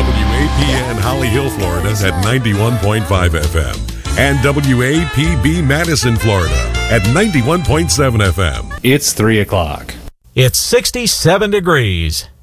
WAPN Holly Hill, Florida at 91.5 FM and WAPB Madison, Florida at 91.7 FM. It's 3 o'clock. It's 67 degrees.